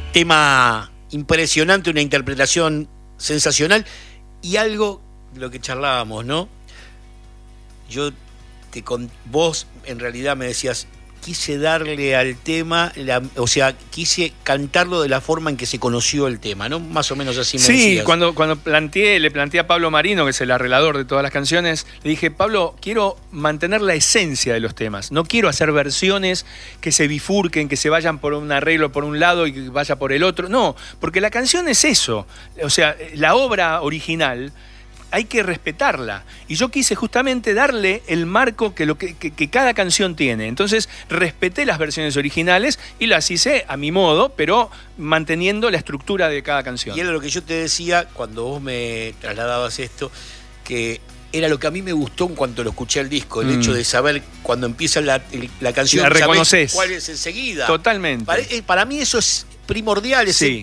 tema impresionante, una interpretación sensacional y algo de lo que charlábamos, ¿no? Vos en realidad me decías, quise darle al tema, quise cantarlo de la forma en que se conoció el tema, ¿no? Más o menos así me decías. Sí, cuando le planteé a Pablo Marino, que es el arreglador de todas las canciones, le dije, Pablo, quiero mantener la esencia de los temas. No quiero hacer versiones que se bifurquen, que se vayan por un arreglo por un lado y que vaya por el otro. No, porque la canción es eso. O sea, la obra original hay que respetarla. Y yo quise justamente darle el marco que cada canción tiene. Entonces respeté las versiones originales y las hice a mi modo, pero manteniendo la estructura de cada canción. Y era lo que yo te decía cuando vos me trasladabas esto, que era lo que a mí me gustó en cuanto lo escuché al disco, el hecho de saber cuando empieza la canción, la reconoces cuál es enseguida. Totalmente. Para mí eso es primordial, sí.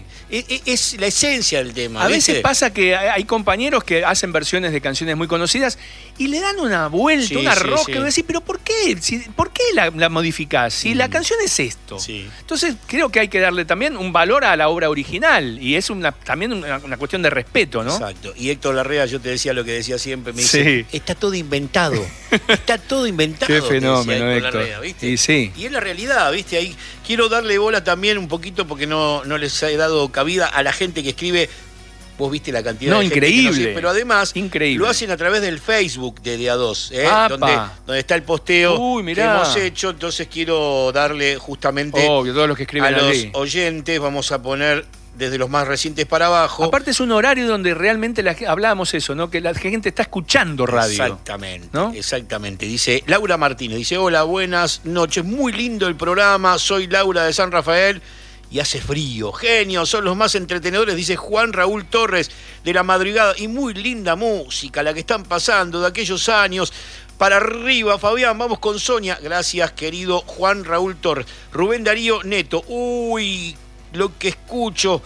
Es la esencia del tema. A ¿viste? veces pasa que hay compañeros que hacen versiones de canciones muy conocidas y le dan una vuelta, una rosca, y decís, pero ¿por qué? ¿Por qué la modificás? Si la canción es esto. Sí. Entonces creo que hay que darle también un valor a la obra original y es también una cuestión de respeto, ¿no? Exacto. Y Héctor Larrea, yo te decía lo que decía siempre, me dice, está todo inventado. Está todo inventado. Qué fenómeno, Héctor Héctor. Larrea, ¿viste? Y sí. Y es la realidad, ¿viste? Ahí quiero darle bola también un poquito porque no les he dado cabida a la gente que escribe. Vos viste la cantidad de gente increíble. Pero además increíble. Lo hacen a través del Facebook de DA2, donde está el posteo que hemos hecho. Entonces quiero darle justamente todos los que escriben a los oyentes. Vamos a poner desde los más recientes para abajo. Aparte es un horario donde realmente hablábamos eso, ¿no? Que la gente está escuchando radio. Exactamente, ¿no? Exactamente. Dice Laura Martínez, dice, hola, buenas noches, muy lindo el programa, soy Laura de San Rafael. Y hace frío, genios, son los más entretenedores, dice Juan Raúl Torres de La Madrugada. Y muy linda música la que están pasando de aquellos años. Para arriba, Fabián, vamos con Sonia. Gracias, querido Juan Raúl Torres. Rubén Darío Neto, uy, lo que escucho.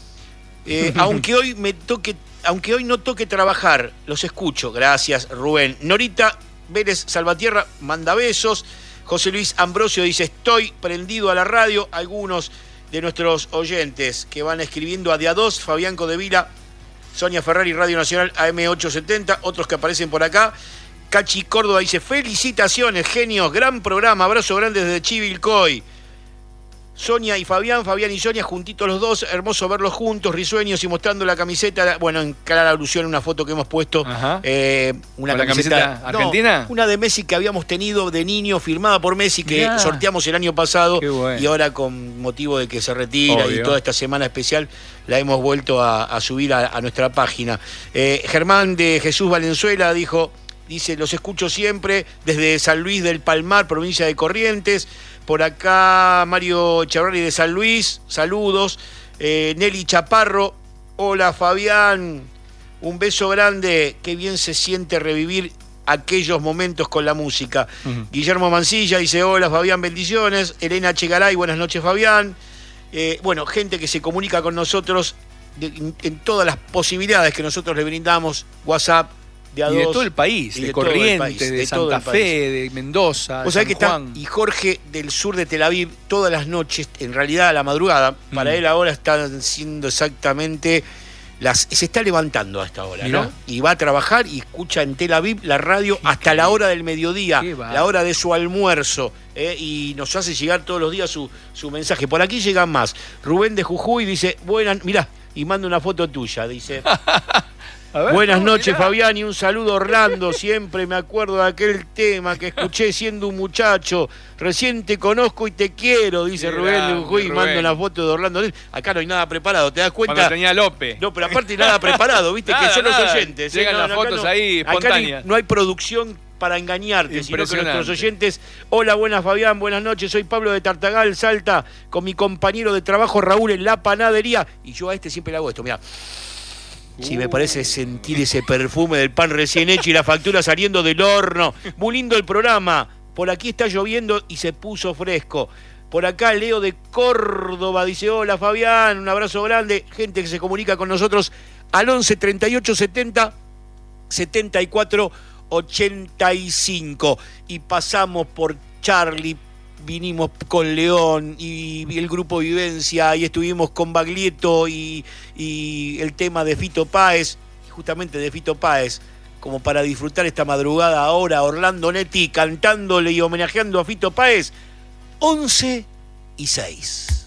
Aunque hoy no toque trabajar, los escucho. Gracias, Rubén. Norita Vélez Salvatierra manda besos. José Luis Ambrosio dice, estoy prendido a la radio. Algunos de nuestros oyentes que van escribiendo a DA2, Fabián Codevila, Sonia Ferrari, Radio Nacional AM870, otros que aparecen por acá. Cachi Córdoba dice, felicitaciones, genios, gran programa, abrazo grande desde Chivilcoy. Sonia y Fabián y Sonia juntitos los dos, hermoso verlos juntos, risueños y mostrando la camiseta, bueno, en clara alusión a una foto que hemos puesto, una camiseta argentina, una de Messi que habíamos tenido de niño, firmada por Messi, que sorteamos el año pasado, y ahora con motivo de que se retira y toda esta semana especial la hemos vuelto a subir a nuestra página. Germán de Jesús Valenzuela dice, los escucho siempre desde San Luis del Palmar, provincia de Corrientes. Por acá Mario Chavarri de San Luis, saludos. Nelly Chaparro, hola Fabián, un beso grande, qué bien se siente revivir aquellos momentos con la música. Guillermo Mancilla dice, hola Fabián, bendiciones. Elena Chegaray, buenas noches Fabián. Bueno, gente que se comunica con nosotros en todas las posibilidades que nosotros le brindamos, WhatsApp, y de todo el país, de Corrientes, de Santa Fe, de Mendoza, de San Juan. Y Jorge del sur de Tel Aviv, todas las noches, en realidad a la madrugada, para él ahora están siendo exactamente se está levantando a esta hora, ¿no? Y va a trabajar y escucha en Tel Aviv la radio hasta la hora del mediodía, la hora de su almuerzo, y nos hace llegar todos los días su mensaje. Por aquí llegan más. Rubén de Jujuy dice, mirá, y manda una foto tuya, dice... Buenas noches, Fabián, y un saludo Orlando. Siempre me acuerdo de aquel tema que escuché siendo un muchacho. Recién te conozco y te quiero, dice Rubén de Jujuy, y manda una foto de Orlando. Acá no hay nada preparado, ¿te das cuenta? Cuando tenía López. No, pero aparte nada preparado, viste, que son los oyentes. Llegan las fotos ahí espontáneas. Acá no hay producción para engañarte, sino que nuestros oyentes. Hola, buenas Fabián, buenas noches, soy Pablo de Tartagal, Salta, con mi compañero de trabajo Raúl en la panadería. Y yo a este siempre le hago esto, mirá. Sí, me parece sentir ese perfume del pan recién hecho y la factura saliendo del horno. Muy lindo el programa. Por aquí está lloviendo y se puso fresco. Por acá Leo de Córdoba dice, hola Fabián, un abrazo grande. Gente que se comunica con nosotros al 11 38 70 74 85. Y pasamos por Charlie vinimos con León y el grupo Vivencia, y estuvimos con Baglietto y el tema de Fito Páez, justamente de Fito Páez, como para disfrutar esta madrugada ahora, Orlando Netti cantándole y homenajeando a Fito Páez, 11:06.